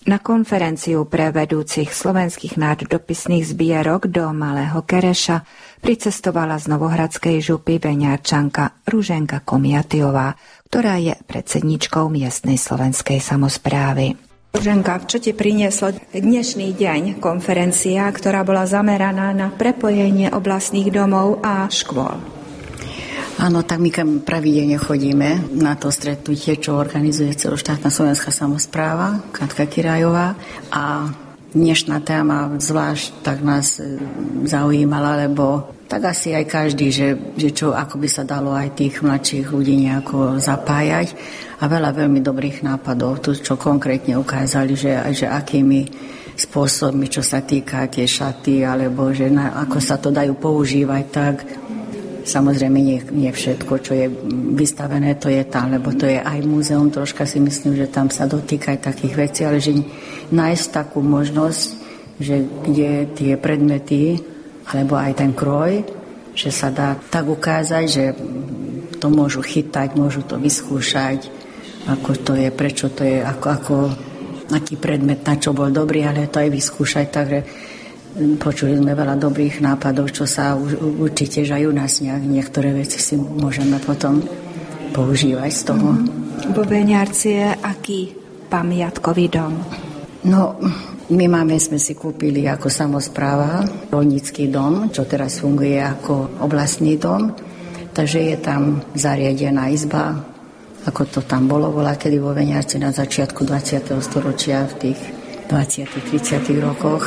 Na konferenciu pre vedúcich slovenských národopisných zbierok do Malého Kereša pricestovala z Novohradskej župy veňárčanka Ruženka Komiatyová, ktorá je predsedničkou miestnej slovenskej samosprávy. Ruženka, čo ti prinieslo dnešný deň konferencia, ktorá bola zameraná na prepojenie oblastných domov a škôl? Áno, tak my pravidelne chodíme na to stretnutie, čo organizuje celoštátna slovenská samospráva, Katka Kirajová. A dnešná téma zvlášť tak nás zaujímala, lebo tak asi aj každý, že čo, ako by sa dalo aj tých mladších ľudí nejako zapájať. A veľa veľmi dobrých nápadov, tu čo konkrétne ukázali, že akými spôsobmi, čo sa týka tie šaty, alebo že ako sa to dajú používať, tak samozrejme nie všetko, čo je vystavené, to je tam, lebo to je aj múzeum, troška si myslím, že tam sa dotýka aj takých vecí, ale že nájsť takú možnosť, že kde tie predmety, alebo aj ten kroj, že sa dá tak ukázať, že to môžu chytať, môžu to vyskúšať, ako to je, prečo to je, ako aký predmet, na čo bol dobrý, ale to aj vyskúšať, takže počuli sme veľa dobrých nápadov, čo sa určite aj u nás niektoré veci si môžeme potom používať z toho. Vo Veňárci je aký pamiatkový dom? No, sme si kúpili ako samospráva rolnícky dom, čo teraz funguje ako oblastný dom, takže je tam zariadená izba, ako to tam bolo kedy vo Veňárci na začiatku 20. storočia v tých 20-30 rokoch.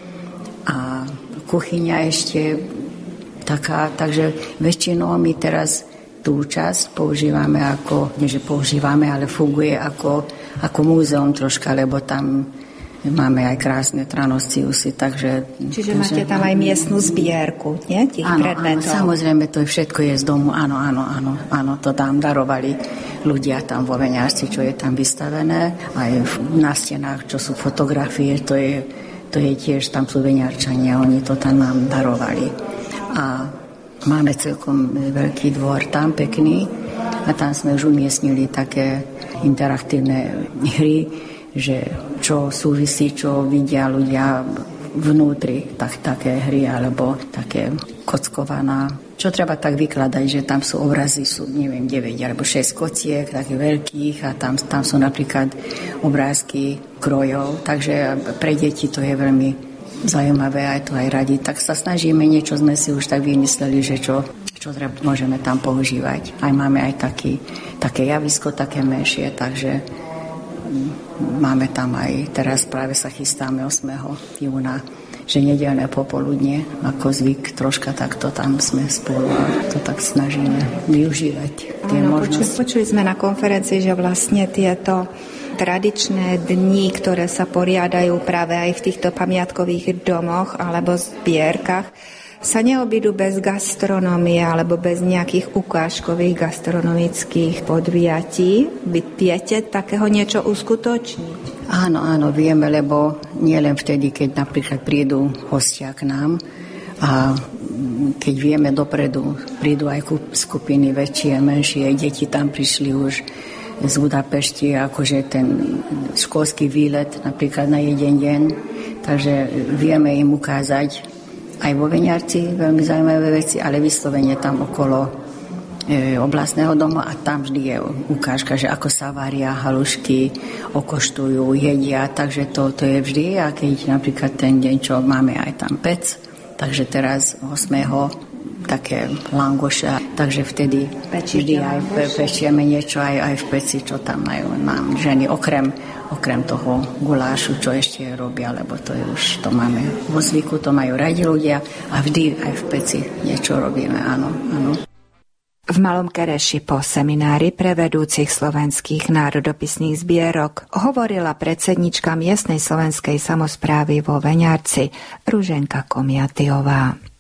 A kuchyňa ešte taká, takže väčšinou my teraz tú časť používame ale funguje ako múzeum troška, lebo tam máme aj krásne tranociusy, takže... Čiže máte tam aj miestnu zbierku, nie? Tých predmetov. Áno, samozrejme, to všetko je z domu, áno, to tam darovali ľudia tam vo Veňárci, čo je tam vystavené, aj na stenách, čo sú fotografie, to je tiež, tam sú Veňárčania, oni to tam nám darovali. A máme celkom veľký dvor tam, pekný, a tam sme už umiestnili také interaktívne hry, že čo súvisí, čo vidia ľudia vnútri, také hry, alebo také kockovaná. Čo treba tak vykladať, že tam sú obrazy, sú neviem, 9 alebo 6 kociek, takých veľkých, a tam sú napríklad obrázky krojov, takže pre deti to je veľmi zaujímavé, aj to aj radi. Tak sa snažíme, niečo sme si už tak vymysleli, že čo môžeme tam používať. Aj máme aj také javisko, také menšie, takže máme tam aj, teraz práve sa chystáme 8. júna, že nedeľné popoludne, ako zvyk, troška takto tam sme spolu a to tak snažíme využívať tie možnosti. Počuli sme na konferencii, že vlastne tieto tradičné dni, ktoré sa poriadajú práve aj v týchto pamiatkových domoch alebo zbierkach, sa neobídu bez gastronómie alebo bez nejakých ukážkových gastronomických podujatí. Vy viete takého niečo uskutočniť? Áno, vieme, lebo nie len vtedy, keď napríklad prídu hostia k nám, a keď vieme dopredu, prídu aj skupiny väčšie, menšie, deti tam prišli už z Budapešti, akože ten školský výlet napríklad na jeden deň, takže vieme im ukázať aj vo Veňárci veľmi zaujímavé veci, ale vyslovene tam okolo oblastného domu, a tam vždy je ukážka, že ako sa varia halušky, okoštujú, jedia, takže to je vždy. A keď napríklad ten deň, čo máme aj tam pec, takže teraz 8. také langoše, takže vtedy vždy aj pečieme niečo aj v peci, čo tam majú nám ženy, okrem toho gulášu, čo ešte robia, lebo to je už, to máme vo zvyku, to majú radi ľudia, a vždy aj v peci niečo robíme, áno. V Malom Kereši po seminári pre vedúcich slovenských národopisných zbierok hovorila predsednička miestnej slovenskej samosprávy vo Veňárci Ruženka Komiatyová.